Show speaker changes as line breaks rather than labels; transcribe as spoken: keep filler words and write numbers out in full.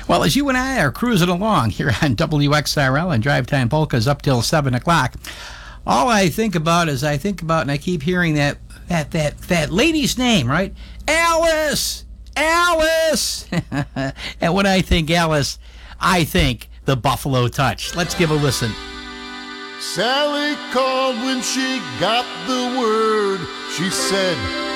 Well, as you and I are cruising along here on W X R L and Drive Time Polkas up till seven o'clock, all I think about is I think about, and I keep hearing that that that that lady's name, right? Alice! Alice! And when I think Alice, I think the Buffalo Touch. Let's give a listen.
Sally called when she got the word. She said,